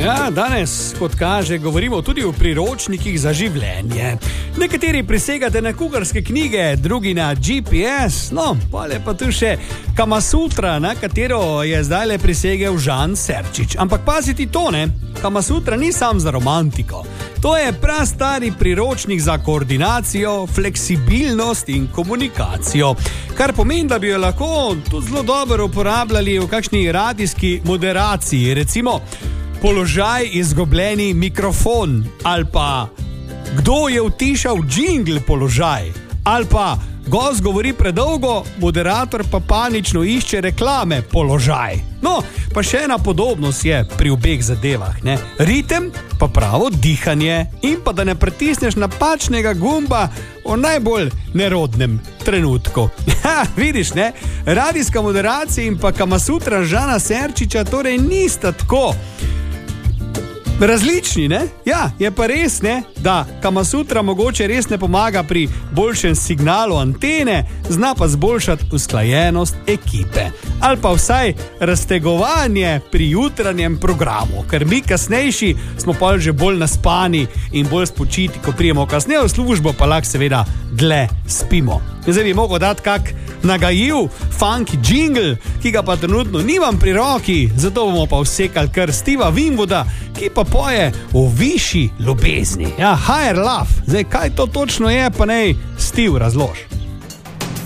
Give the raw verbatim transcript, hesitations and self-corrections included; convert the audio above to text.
Ja, danes, kot kaže, govorimo tudi o priročnikih za življenje. Nekateri prisegate na kuharske knjige, drugi na G P S, no, pa je pa tu še Kama Sutra, na katero je zdaj le prisegel Žan Serčič. Ampak paziti to, ne, Kama Sutra ni sam za romantiko. To je prastari priročnik za koordinacijo, fleksibilnost in komunikacijo, kar pomeni, da bi jo lahko tudi zelo dobro uporabljali v kakšni radijski moderaciji, recimo položaj izgubljeni mikrofon, ali pa kdo je utišal džingl položaj, ali pa gost govori predolgo, moderator pa panično išče reklame položaj. No, pa še ena podobnost je pri obeh zadevah, ne? Ritem pa pravo dihanje in pa da ne pritisneš napačnega gumba v najbolj nerodnem trenutku. Ha, vidiš, ne? Radijska moderacija in pa Kama Sutra Žana Serčiča torej nista tako različni, ne? Ja, je pa res, ne, da Kama Sutra mogoče res ne pomaga pri boljšem signalu antene, zna pa zboljšati usklajenost ekipe. Ali pa vsaj raztegovanje pri jutranjem programu, ker mi kasnejši smo pa že bolj naspani in bolj spočiti, ko prijemo kasneje v službo, pa lahko seveda dlje spimo. Zdaj bi mogel dati kak nagajiv funky jingle, ki ga pa trenutno nimam pri roki, zato bomo pa vsekali kar Steva Winwooda, ki pa poje o višji ljubezni. Ja, higher love. Zdaj, kaj to točno je, pa nej Steve razloži.